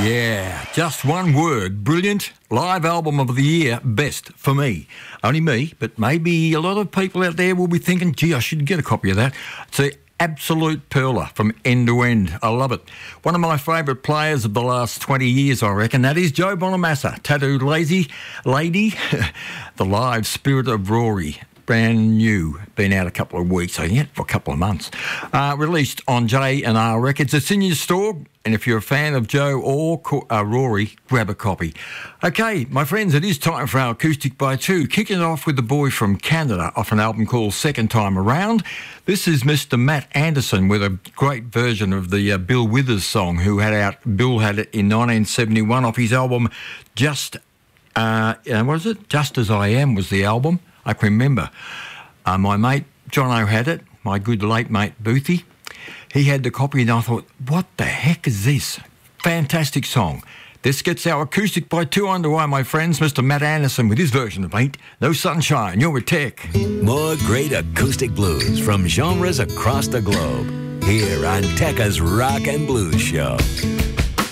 Yeah, just one word. Brilliant. Live album of the year, best for me. Only me, but maybe a lot of people out there will be thinking, gee, I should get a copy of that. It's an absolute perler from end to end. I love it. One of my favourite players of the last 20 years, I reckon. That is Joe Bonamassa, Tattooed Lazy Lady, the live spirit of Rory. Brand new, been out a couple of weeks, I think, for a couple of months. Released on J&R Records. It's in your store, and if you're a fan of Joe or Rory, grab a copy. Okay, my friends, it is time for our Acoustic by Two. Kicking it off with the boy from Canada off an album called Second Time Around. This is Mr. Matt Anderson with a great version of the Bill Withers song, Bill had it in 1971 off his album Just As I Am was the album. I can remember my mate Jono had it, my good late mate Boothie. He had the copy and I thought, what the heck is this? Fantastic song. This gets our Acoustic by Two underway, my friends. Mr. Matt Anderson with his version of Ain't No Sunshine. You're with Tech. More great acoustic blues from genres across the globe. Here on Tekka's Rock and Blues Show.